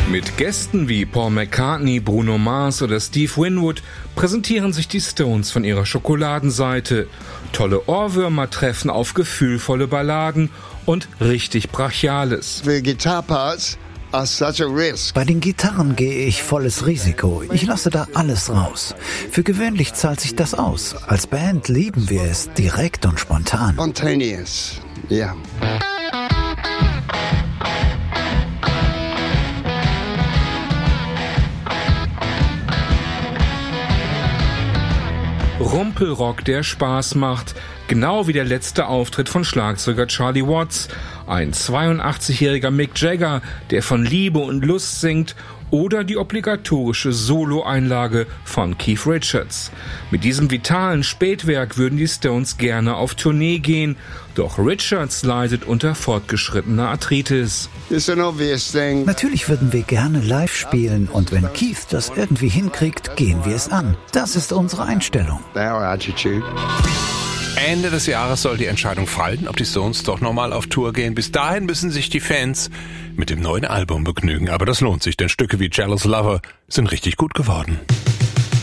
Mit Gästen wie Paul McCartney, Bruno Mars oder Steve Winwood präsentieren sich die Stones von ihrer Schokoladenseite. Tolle Ohrwürmer treffen auf gefühlvolle Balladen und richtig Brachiales. The guitar parts are such a risk. Bei den Gitarren gehe ich volles Risiko. Ich lasse da alles raus. Für gewöhnlich zahlt sich das aus. Als Band lieben wir es direkt und spontan. Spontaneous, yeah. Rumpelrock, der Spaß macht, genau wie der letzte Auftritt von Schlagzeuger Charlie Watts, ein 82-jähriger Mick Jagger, der von Liebe und Lust singt, oder die obligatorische Solo-Einlage von Keith Richards. Mit diesem vitalen Spätwerk würden die Stones gerne auf Tournee gehen, doch Richards leidet unter fortgeschrittener Arthritis. It's an obvious thing. Natürlich würden wir gerne live spielen und wenn Keith das irgendwie hinkriegt, gehen wir es an. Das ist unsere Einstellung. Our attitude. Ende des Jahres soll die Entscheidung fallen, ob die Stones doch nochmal auf Tour gehen. Bis dahin müssen sich die Fans mit dem neuen Album begnügen. Aber das lohnt sich, denn Stücke wie Jealous Lover sind richtig gut geworden.